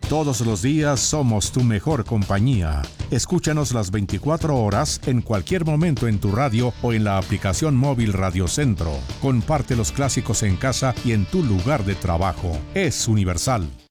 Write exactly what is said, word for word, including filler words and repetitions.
Todos los días somos tu mejor compañía. Escúchanos las veinticuatro horas en cualquier momento en tu radio o en la aplicación móvil Radio Centro. Comparte los clásicos en casa y en tu lugar de trabajo. Es universal.